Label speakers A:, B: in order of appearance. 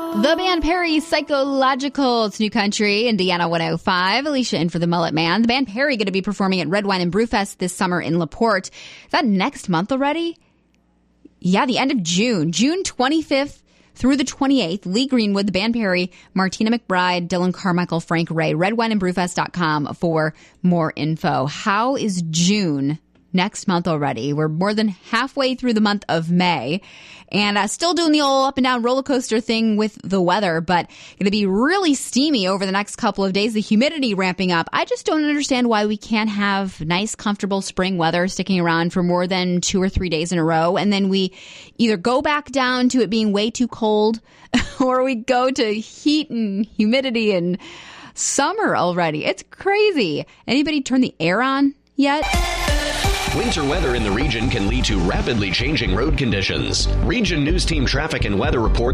A: The band Perry, Psychological. It's New Country, Indiana 105. Alicia in for the Mullet Man. The band Perry going to be performing at Red Wine and Brewfest this summer in LaPorte. Is that next month already? Yeah, the end of June. June 25th through the 28th. Lee Greenwood, the band Perry, Martina McBride, Dylan Carmichael, Frank Ray. RedWineandBrewfest.com for more info. How is June next month already? We're more than halfway through the month of May, and still doing the old up and down roller coaster thing with the weather, but going to be really steamy over the next couple of days. The humidity ramping up. I just don't understand why we can't have nice, comfortable spring weather sticking around for more than 2 or 3 days in a row, and then we either go back down to it being way too cold or we go to heat and humidity and summer already. It's crazy. Anybody turn the air on yet?
B: Winter weather in the region can lead to rapidly changing road conditions. Region News Team traffic and weather report